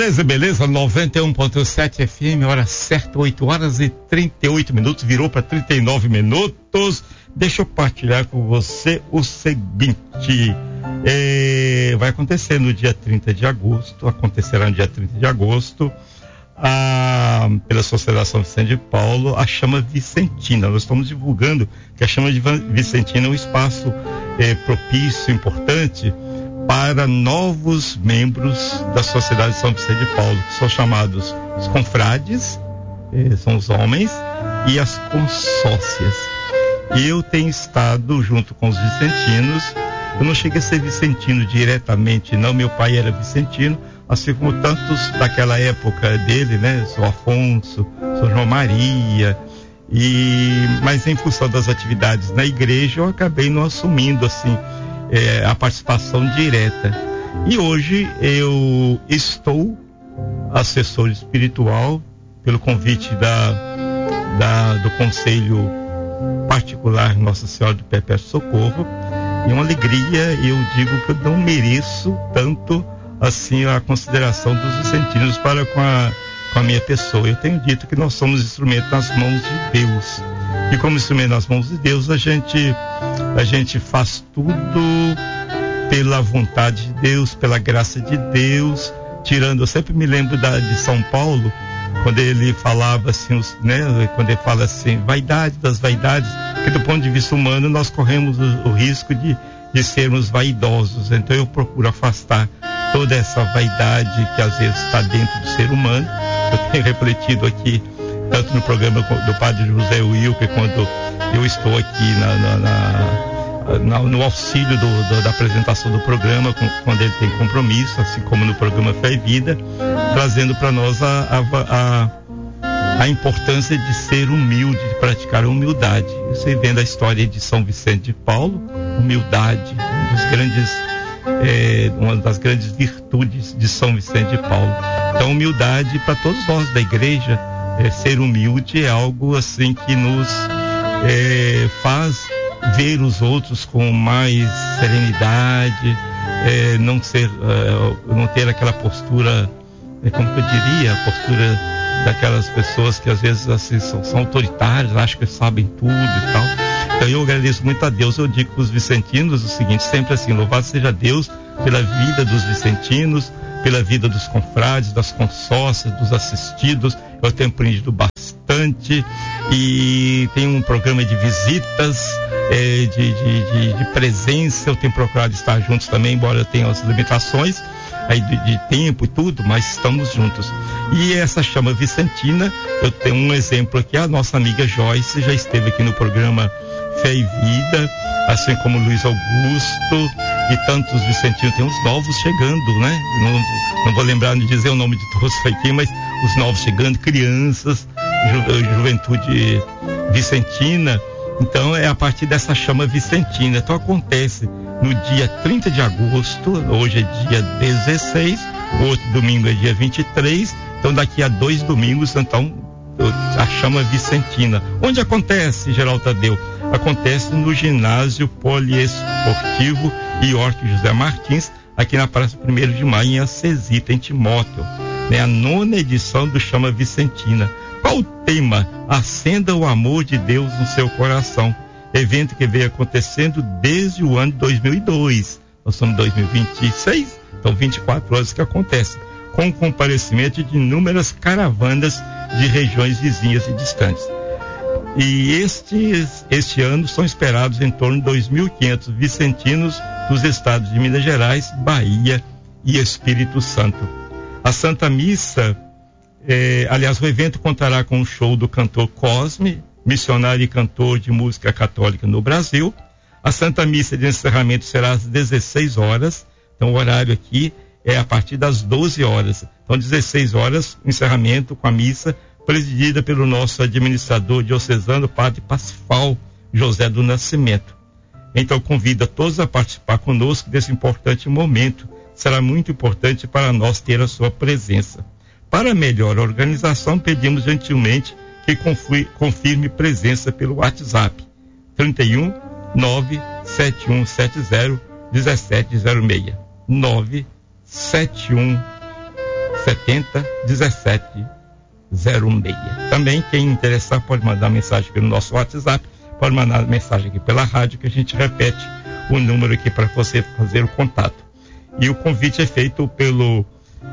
Beleza, 91.7 FM, hora certa, 8 horas e 38 minutos, virou para 39 minutos. Deixa eu partilhar com você o seguinte, vai acontecer no dia 30 de agosto, acontecerá no dia 30 de agosto, pela Sociedade São Vicente de Paulo, a Chama Vicentina. Nós estamos divulgando que a Chama Vicentina é um espaço propício, importante, para novos membros da Sociedade de São Vicente de Paulo, que são chamados os confrades, são os homens, e as consórcias. E eu tenho estado junto com os vicentinos. Eu não cheguei a ser vicentino diretamente, não. Meu pai era vicentino, assim como tantos daquela época dele, né? São Afonso, São João Maria, mas em função das atividades na igreja, eu acabei não assumindo, assim, a participação direta. E hoje eu estou assessor espiritual pelo convite do Conselho Particular Nossa Senhora do Perpétuo Socorro. E uma alegria, eu digo que eu não mereço tanto assim a consideração dos vicentinos para com a minha pessoa. Eu tenho dito que nós somos instrumento nas mãos de Deus. E como instrumento nas mãos de Deus, a gente faz tudo pela vontade de Deus, pela graça de Deus, eu sempre me lembro de São Paulo, quando ele falava assim, quando ele fala assim, vaidade das vaidades, que do ponto de vista humano nós corremos o risco de sermos vaidosos. Então eu procuro afastar toda essa vaidade que às vezes está dentro do ser humano. Eu tenho refletido aqui, tanto no programa do Padre José Wilker, quando eu estou aqui no auxílio da apresentação do programa, quando ele tem compromisso, assim como no programa Fé e Vida, trazendo para nós a importância de ser humilde, de praticar a humildade. Você vendo a história de São Vicente de Paulo, humildade, uma das grandes virtudes de São Vicente de Paulo. Então, humildade para todos nós da igreja, ser humilde é algo assim que nos faz ver os outros com mais serenidade, não ter aquela postura, como que eu diria, a postura daquelas pessoas que às vezes assim, são autoritárias, acham que sabem tudo e tal. Então eu agradeço muito a Deus. Eu digo para os vicentinos o seguinte, sempre assim, louvado seja Deus pela vida dos vicentinos, pela vida dos confrades, das consórcias, dos assistidos. Eu tenho aprendido bastante e tem um programa de visitas, de presença. Eu tenho procurado estar juntos também, embora eu tenha as limitações aí de tempo e tudo, mas estamos juntos. E essa Chama Vicentina, eu tenho um exemplo aqui, a nossa amiga Joyce já esteve aqui no programa Fé e Vida, assim como Luiz Augusto e tantos vicentinos. Tem uns novos chegando, né? Não vou lembrar de dizer o nome de todos aqui, mas os novos chegando, crianças, juventude vicentina. Então é a partir dessa Chama Vicentina. Então acontece no dia 30 de agosto, hoje é dia 16, o outro domingo é dia 23, então daqui a 2 domingos, então, a Chama Vicentina. Onde acontece, Geraldo Tadeu? Acontece no ginásio poliesportivo Iorque José Martins, aqui na Praça 1º de Maio, em Acesita, em Timóteo, né? A 9ª edição do Chama Vicentina. Qual o tema? Acenda o amor de Deus no seu coração. Evento que vem acontecendo desde o ano de 2002. Nós estamos em 2026, então 24 anos que acontece, com o comparecimento de inúmeras caravanas de regiões vizinhas e distantes. E este ano são esperados em torno de 2.500 vicentinos dos estados de Minas Gerais, Bahia e Espírito Santo. A Santa Missa, o evento contará com um show do cantor Cosme, missionário e cantor de música católica no Brasil. A Santa Missa de encerramento será às 16 horas, então o horário aqui é a partir das 12 horas. Então 16 horas, encerramento com a missa, presidida pelo nosso administrador diocesano, Padre Pasfal José do Nascimento. Então convido a todos a participar conosco desse importante momento. Será muito importante para nós ter a sua presença. Para melhor organização, pedimos gentilmente que confirme presença pelo WhatsApp 31 97170 1706 97170 70 17 06. Também quem interessar pode mandar mensagem pelo nosso WhatsApp, pode mandar mensagem aqui pela rádio, que a gente repete o número aqui para você fazer o contato. E o convite é feito pelo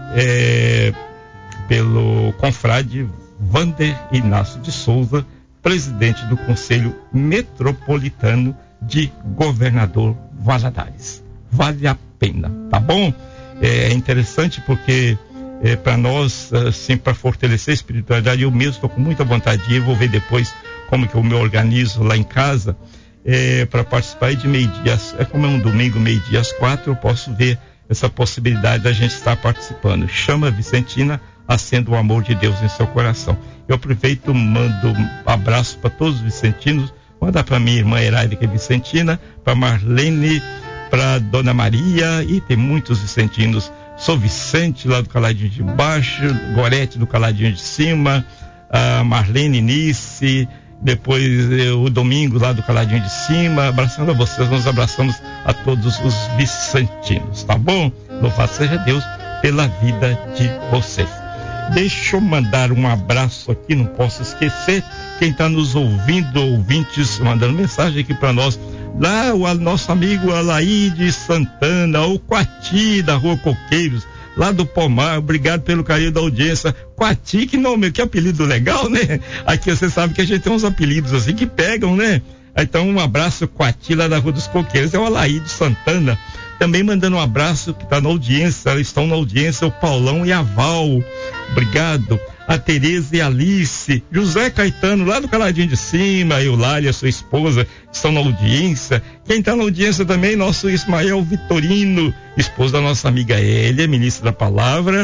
confrade Vander Inácio de Souza, presidente do Conselho Metropolitano de Governador Valadares. Vale a pena, tá bom? É interessante porque para nós, assim, para fortalecer a espiritualidade, eu mesmo estou com muita vontade de ir, vou ver depois como que eu me organizo lá em casa para participar de meio-dia, como é um domingo, meio-dia às 4, eu posso ver essa possibilidade da gente estar participando. Chama Vicentina, acenda o amor de Deus em seu coração. Eu aproveito, mando um abraço para todos os vicentinos, manda para minha irmã Herádia, que é vicentina, para Marlene, para Dona Maria, e tem muitos vicentinos. Sou Vicente, lá do Caladinho de Baixo, Gorete do Caladinho de Cima, a Marlene Nice, depois o Domingo lá do Caladinho de Cima, abraçando a vocês, nós abraçamos a todos os vicentinos, tá bom? Louvado seja Deus pela vida de vocês. Deixa eu mandar um abraço aqui, não posso esquecer, quem está nos ouvindo, ouvintes, mandando mensagem aqui para nós, lá o nosso amigo Alaide Santana, o Quati da Rua Coqueiros, lá do Pomar, obrigado pelo carinho da audiência. Quati, que nome, que apelido legal, né? Aqui você sabe que a gente tem uns apelidos assim que pegam, né? Então um abraço, Quati, lá da Rua dos Coqueiros, é o Alaide Santana. Também mandando um abraço, que está na audiência, estão na audiência, o Paulão e a Val, obrigado. A Tereza e a Alice, José Caetano, lá do Caladinho de Cima, Eulália, sua esposa, estão na audiência. Quem está na audiência também, nosso Ismael Vitorino, esposo da nossa amiga Hélia, ministra da Palavra,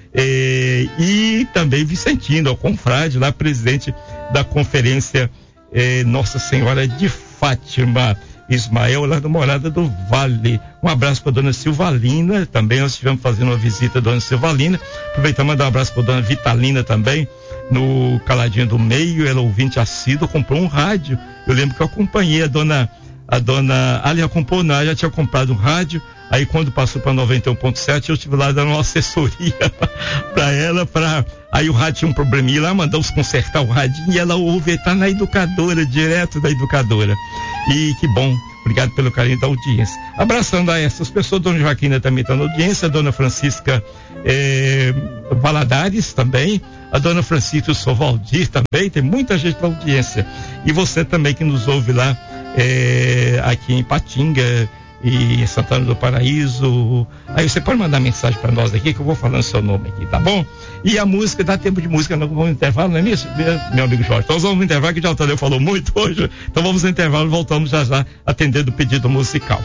e também Vicentino, o confrade, lá presidente da conferência Nossa Senhora de Fátima. Ismael, lá da Morada do Vale. Um abraço para dona Silvalina, também nós estivemos fazendo uma visita à dona Silvalina. Aproveitar e mandar um abraço para dona Vitalina também, no Caladinho do Meio, ela ouvinte assídua, comprou um rádio. Eu lembro que eu acompanhei a dona ali comprou, não, já tinha comprado um rádio, aí quando passou para 91.7, eu estive lá dando uma assessoria para ela, aí o rádio tinha um probleminha lá, mandamos consertar o radinho, e ela ouve, tá na educadora, direto da educadora. E que bom, obrigado pelo carinho da audiência. Abraçando a essas pessoas, dona Joaquina também está na audiência, a dona Francisca Valadares também, a dona Francisca Sovaldir também, tem muita gente na audiência. E você também que nos ouve lá, aqui em Patinga e em Santana do Paraíso. Aí você pode mandar mensagem para nós aqui, que eu vou falando seu nome aqui, tá bom? E a música, dá tempo de música, não vamos no intervalo, não é isso, meu amigo Jorge? Então vamos no intervalo, que já o Tadeu falou muito hoje, então vamos no intervalo, voltamos já atendendo o pedido musical.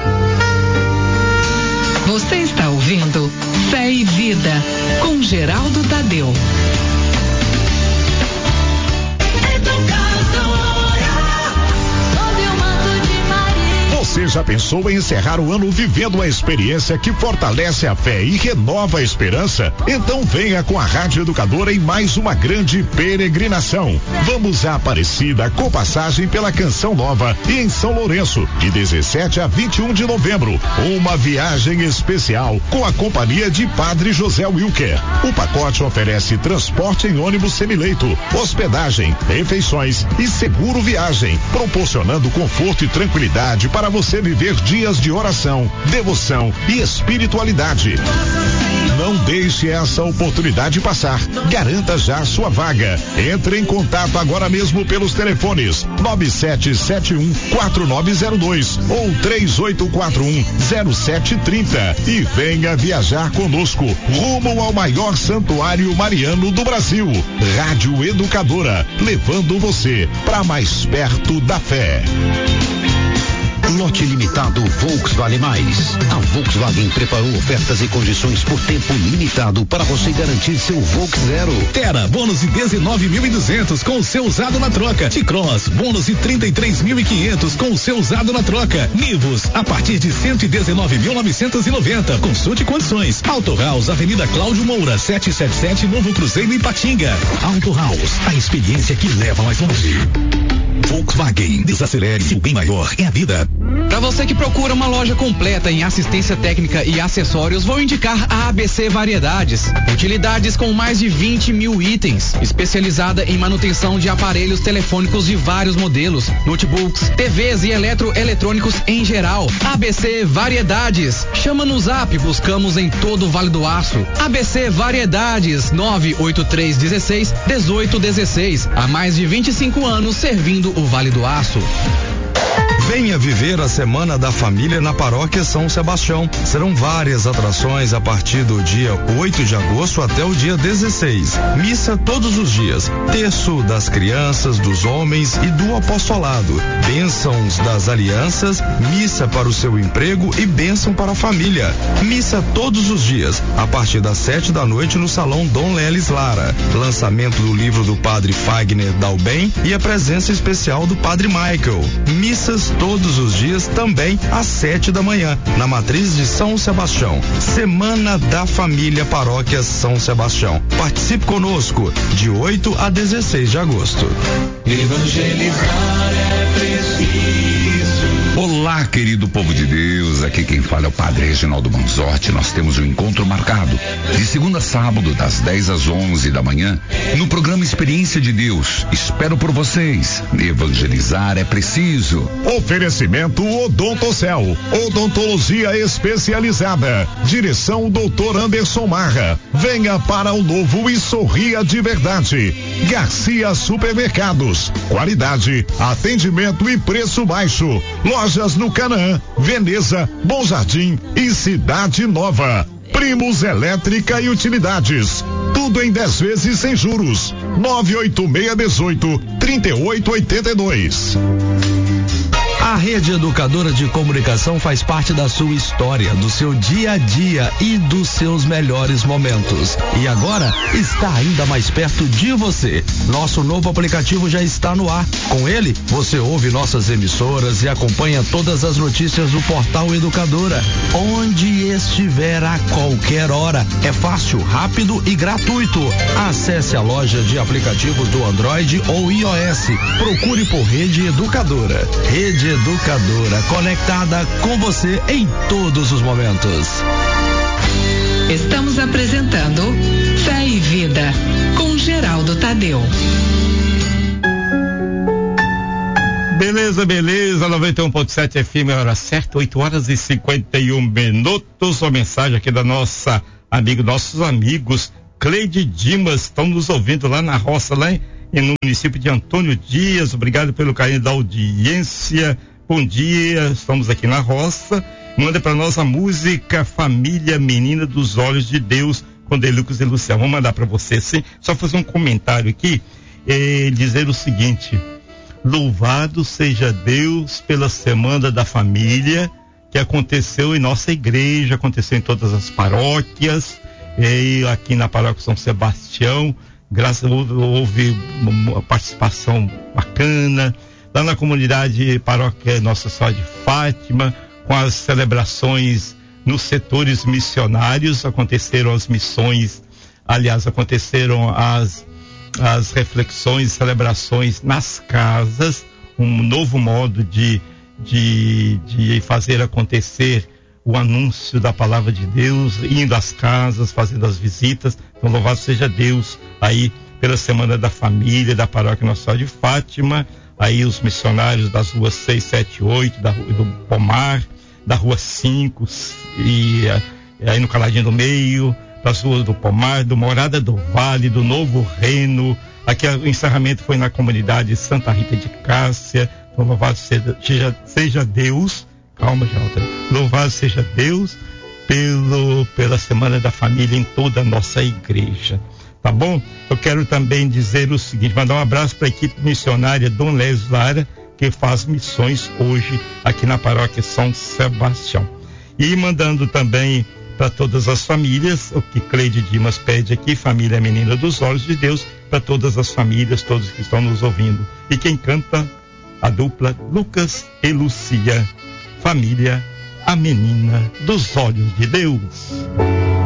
Você está ouvindo Fé e Vida com Geraldo Tadeu. Você já pensou em encerrar o ano vivendo uma experiência que fortalece a fé e renova a esperança? Então venha com a Rádio Educadora em mais uma grande peregrinação. Vamos a Aparecida, com passagem pela Canção Nova e em São Lourenço, de 17 a 21 de novembro. Uma viagem especial com a companhia de Padre José Wilker. O pacote oferece transporte em ônibus semileito, hospedagem, refeições e seguro viagem, proporcionando conforto e tranquilidade para você viver dias de oração, devoção e espiritualidade. Não deixe essa oportunidade passar. Garanta já sua vaga. Entre em contato agora mesmo pelos telefones 9771-4902 ou 3841-0730 e venha viajar conosco rumo ao maior santuário mariano do Brasil. Rádio Educadora, levando você para mais perto da fé. Lote limitado Volkswagen Mais. A Volkswagen preparou ofertas e condições por tempo limitado para você garantir seu Volks Zero. Terra, bônus de 19.200 com o seu usado na troca. T-Cross, bônus de 33.500 com o seu usado na troca. Nivus, a partir de 119.990. Consulte condições. Auto House, Avenida Cláudio Moura, 777, Novo Cruzeiro, Ipatinga. Auto House, a experiência que leva mais longe. Volkswagen, desacelere, o bem maior é a vida. Para você que procura uma loja completa em assistência técnica e acessórios, vou indicar a ABC Variedades. Utilidades com mais de 20 mil itens. Especializada em manutenção de aparelhos telefônicos de vários modelos, notebooks, TVs e eletrônicos em geral. ABC Variedades. Chama no Zap, buscamos em todo o Vale do Aço. ABC Variedades, 98316-1816. Há mais de 25 anos servindo o Vale do Aço. Venha viver a Semana da Família na Paróquia São Sebastião. Serão várias atrações a partir do dia 8 de agosto até o dia 16. Missa todos os dias. Terço das crianças, dos homens e do apostolado. Bênçãos das alianças, missa para o seu emprego e bênção para a família. Missa todos os dias, a partir das 7 da noite no Salão Dom Lelis Lara. Lançamento do livro do Padre Fagner Dalben e a presença especial do Padre Michael. Missas todos os dias também às 7 da manhã, na matriz de São Sebastião. Semana da Família, Paróquia São Sebastião. Participe conosco, de 8 a 16 de agosto. Evangelizar é preciso. Olá, querido povo de Deus, aqui quem fala é o Padre Reginaldo Manzotti. Nós temos um encontro marcado de segunda a sábado, das 10 às 11 da manhã, no programa Experiência de Deus. Espero por vocês. Evangelizar é preciso. Oferecimento Odontocel, odontologia especializada. Direção Dr. Anderson Marra. Venha para o novo e sorria de verdade. Garcia Supermercados, qualidade, atendimento e preço baixo. Lojas no Canaã, Veneza, Bom Jardim e Cidade Nova. Primos Elétrica e Utilidades. Tudo em 10 vezes sem juros. 98618-3882. A Rede Educadora de Comunicação faz parte da sua história, do seu dia a dia e dos seus melhores momentos. E agora está ainda mais perto de você. Nosso novo aplicativo já está no ar. Com ele, você ouve nossas emissoras e acompanha todas as notícias do portal Educadora, onde estiver a qualquer hora. É fácil, rápido e gratuito. Acesse a loja de aplicativos do Android ou iOS. Procure por Rede Educadora. Rede Educadora, conectada com você em todos os momentos. Estamos apresentando Fé e Vida com Geraldo Tadeu. Beleza, 91.7 FM, hora certa, 8 horas e 51 minutos. Uma mensagem aqui da nossos amigos Cleide Dimas, estão nos ouvindo lá na roça, lá no município de Antônio Dias. Obrigado pelo carinho da audiência. Bom dia, estamos aqui na roça. Manda para nós a música Família Menina dos Olhos de Deus, com Delucos e Luciano. Vou mandar para você, sim. Só fazer um comentário aqui, dizer o seguinte: louvado seja Deus pela Semana da Família, que aconteceu em nossa igreja, aconteceu em todas as paróquias, e aqui na paróquia São Sebastião. Houve uma participação bacana. Lá na comunidade paróquia Nossa Senhora de Fátima, com as celebrações nos setores missionários, aconteceram as missões, aliás, aconteceram as reflexões e celebrações nas casas, um novo modo de fazer acontecer o anúncio da palavra de Deus, indo às casas, fazendo as visitas. Então, louvado seja Deus aí pela Semana da Família, da paróquia Nossa Senhora de Fátima. Aí os missionários das ruas 6, 7, 8, do Pomar, da rua 5, e aí no Caladinho do Meio, das ruas do Pomar, do Morada do Vale, do Novo Reino. Aqui o encerramento foi na comunidade Santa Rita de Cássia. Então, louvado seja Deus, calma, Geraldo, louvado seja Deus pela Semana da Família em toda a nossa igreja. Tá bom? Eu quero também dizer o seguinte, mandar um abraço para a equipe missionária Dom Lelis Lara, que faz missões hoje aqui na paróquia São Sebastião. E mandando também para todas as famílias, o que Cleide Dimas pede aqui, Família Menina dos Olhos de Deus, para todas as famílias, todos que estão nos ouvindo. E quem canta, a dupla Lucas e Lucia, Família, a Menina dos Olhos de Deus.